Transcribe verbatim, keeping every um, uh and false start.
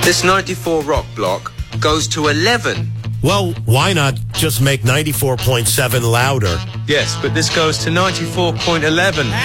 This ninety-four rock block goes to eleven. Well, why not just make ninety-four point seven louder? Yes, but this goes to ninety-four point eleven.